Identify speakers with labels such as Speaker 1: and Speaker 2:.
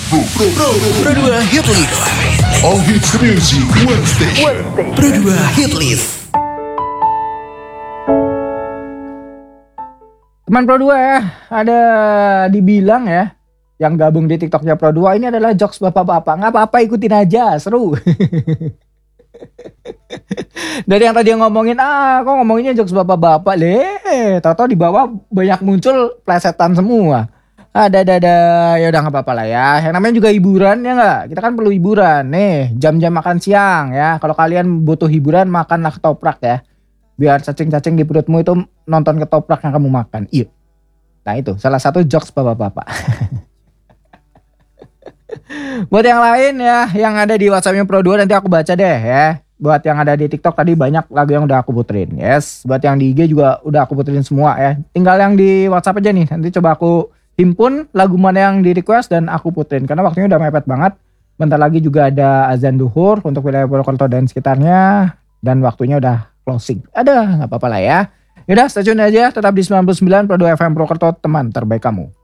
Speaker 1: Pro 2 Hit List.
Speaker 2: All hits music, one station.
Speaker 1: Pro 2 Hit List.
Speaker 3: Teman Pro 2 ya, ada dibilang ya, yang gabung di TikToknya Pro 2 ini adalah jokes bapak-bapak. Nggak apa-apa, ikutin aja, seru. Dari yang tadi ngomongin, kok ngomonginnya jokes bapak-bapak, tau-tau di bawah banyak muncul plesetan semua. Ada, ya udah nggak apa-apa lah ya. Yang namanya juga hiburan ya nggak? Kita kan perlu hiburan. Nih, jam-jam makan siang ya. Kalau kalian butuh hiburan, makanlah ketoprak ya. Biar cacing-cacing di perutmu itu nonton ketoprak yang kamu makan. Iya. Nah itu salah satu jokes bapak-bapak. Buat yang lain ya, yang ada di WhatsAppnya Pro 2 nanti aku baca deh ya. Buat yang ada di TikTok tadi banyak lagu yang udah aku puterin. Yes, buat yang di IG juga udah aku puterin semua ya. Tinggal yang di WhatsApp aja nih. Nanti coba aku himpun lagu mana yang di request dan aku puterin. Karena waktunya udah mepet banget. Bentar lagi juga ada azan duhur untuk wilayah Purwokerto dan sekitarnya. Dan waktunya udah closing. Ada, gak apa-apa lah ya. Yaudah, stay tune aja. Tetap di 99 Pro 2 FM Purwokerto, teman terbaik kamu.